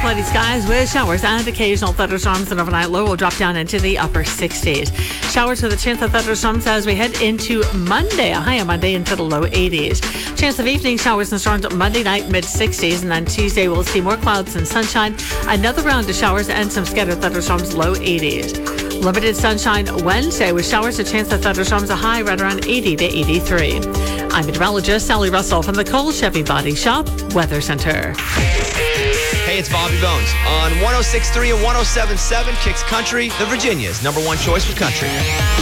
cloudy skies with showers and occasional thunderstorms. An overnight low will drop down into the upper 60s. Showers with a chance of thunderstorms as we head into Monday. A high on Monday into the low 80s. Chance of evening showers and storms Monday night, mid 60s. And then Tuesday, we'll see more clouds and sunshine. Another round of showers and some scattered thunderstorms, low 80s. Limited sunshine Wednesday with showers, a chance of thunderstorms, a high right around 80 to 83. I'm meteorologist Sally Russell from the Cole Chevy Body Shop Weather Center. Hey, it's Bobby Bones on 106.3 and 107.7 Kicks Country, the Virginia's #1 choice for country.